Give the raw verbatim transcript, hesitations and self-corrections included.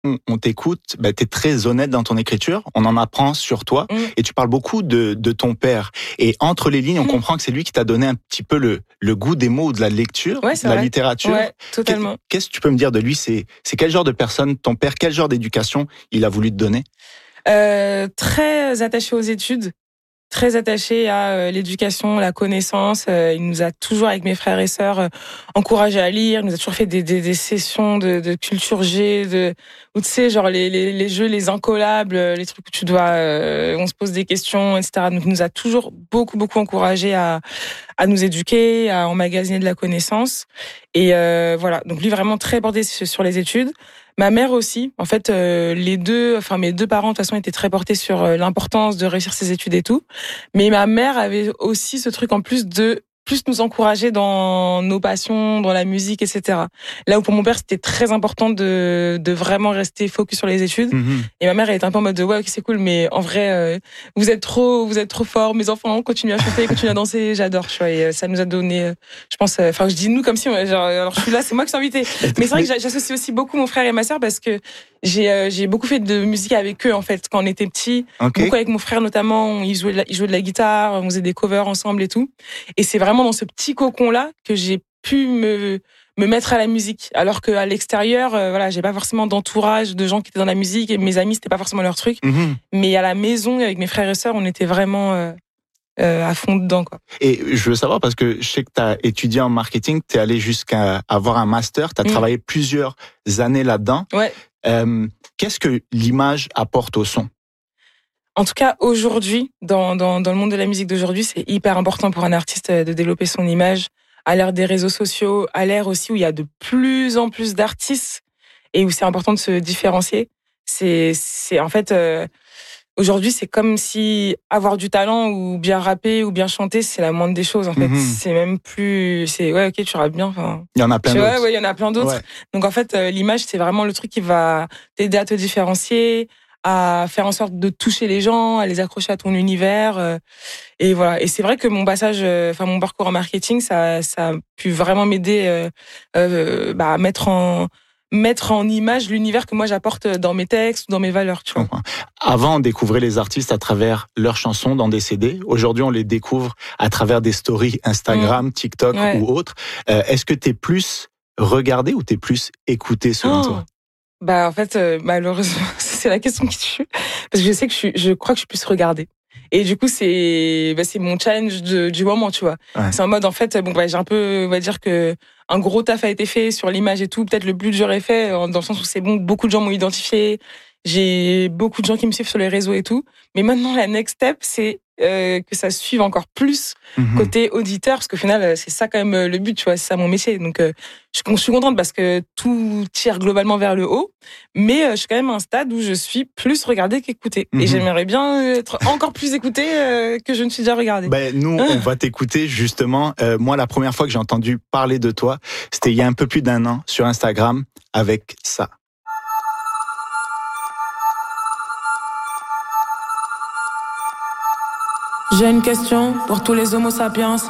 on, on t'écoute, bah, tu es très honnête dans ton écriture, on en apprend sur toi, mmh. et tu parles beaucoup de, de ton père. Et entre les lignes, on mmh. comprend que c'est lui qui t'a donné un petit peu le, le goût des mots, de la lecture, ouais, de la vrai. littérature. Ouais, totalement. Qu'est-ce que tu peux me dire de lui? C'est, c'est quel genre de personne, ton père, quel genre d'éducation il a voulu te donner? euh, Très attaché aux études. Très attaché à euh, l'éducation, la connaissance. Euh, il nous a toujours, avec mes frères et sœurs, euh, encouragés à lire. Il nous a toujours fait des, des, des sessions de, de culture G, de, où tu sais, genre les, les, les jeux, les incollables, les trucs où tu dois, euh, on se pose des questions, et cetera. Donc, il nous a toujours beaucoup, beaucoup encouragés à, à nous éduquer, à emmagasiner de la connaissance. Et euh, voilà. Donc, lui, vraiment très porté sur les études. Ma mère aussi. En fait, euh, les deux, enfin mes deux parents de toute façon étaient très portés sur euh, l'importance de réussir ses études et tout. Mais ma mère avait aussi ce truc en plus de plus nous encourager dans nos passions, dans la musique, et cetera. Là où pour mon père c'était très important de de vraiment rester focus sur les études. Mmh. Et ma mère elle était un peu en mode de ouais ok c'est cool, mais en vrai euh, vous êtes trop vous êtes trop forts, mes enfants continuent à chanter, continuent à danser, j'adore. Tu vois, et ça nous a donné, euh, je pense, enfin euh, je dis nous comme si genre alors je suis là, c'est moi qui suis invitée. Mais c'est vrai que j'associe aussi beaucoup mon frère et ma sœur parce que j'ai euh, j'ai beaucoup fait de musique avec eux en fait quand on était petits, okay. Beaucoup avec mon frère notamment, il jouait de la, il jouait de la guitare, on faisait des covers ensemble et tout. Et c'est vraiment dans ce petit cocon là que j'ai pu me me mettre à la musique, alors qu'à l'extérieur, euh, voilà, j'ai pas forcément d'entourage de gens qui étaient dans la musique et mes amis c'était pas forcément leur truc. Mm-hmm. Mais à la maison avec mes frères et sœurs, on était vraiment euh, euh, à fond dedans quoi. Et je veux savoir parce que je sais que tu as étudié en marketing, tu es allé jusqu'à avoir un master, tu as mm. travaillé plusieurs années là-dedans. Ouais. Euh, qu'est-ce que l'image apporte au son? En tout cas, aujourd'hui, dans, dans, dans le monde de la musique d'aujourd'hui, c'est hyper important pour un artiste de développer son image à l'ère des réseaux sociaux, à l'ère aussi où il y a de plus en plus d'artistes et où c'est important de se différencier. C'est, c'est en fait, euh, aujourd'hui, c'est comme si avoir du talent ou bien rapper ou bien chanter, c'est la moindre des choses, en fait. Mm-hmm. C'est même plus, c'est, ouais, ok, tu rappes bien, enfin. Il y en a plein d'autres. Ouais, ouais, il y en a plein d'autres. Ouais. Donc, en fait, euh, l'image, c'est vraiment le truc qui va t'aider à te différencier, à faire en sorte de toucher les gens, à les accrocher à ton univers. Euh, et voilà. Et c'est vrai que mon passage, euh, enfin mon parcours en marketing, ça, ça a pu vraiment m'aider euh, euh, bah, à mettre en mettre en image l'univers que moi j'apporte dans mes textes ou dans mes valeurs. Tu vois. Avant, on découvrait les artistes à travers leurs chansons dans des C D. Aujourd'hui, on les découvre à travers des stories Instagram, mmh. TikTok ouais. ou autres. Euh, est-ce que t'es plus regardé ou t'es plus écouté selon oh. toi? Bah en fait euh, malheureusement c'est la question qui tue parce que je sais que je suis je crois que je suis plus regardée et du coup c'est bah c'est mon challenge de, du moment tu vois ouais. C'est en mode en fait bon bah j'ai un peu on va dire que un gros taf a été fait sur l'image et tout, peut-être le plus dur est fait dans le sens où c'est bon, beaucoup de gens m'ont identifié, j'ai beaucoup de gens qui me suivent sur les réseaux et tout, mais maintenant la next step c'est euh, que ça suive encore plus mmh. côté auditeur, parce qu'au final c'est ça quand même le but, tu vois, c'est ça mon métier. Donc euh, je, je suis contente parce que tout tire globalement vers le haut, mais euh, je suis quand même à un stade où je suis plus regardée qu'écoutée. Mmh. Et j'aimerais bien être encore plus écoutée euh, que je ne suis déjà regardée. Ben, nous, on va t'écouter justement. Euh, moi, la première fois que j'ai entendu parler de toi, c'était il y a un peu plus d'un an sur Instagram avec ça. J'ai une question pour tous les homo sapiens.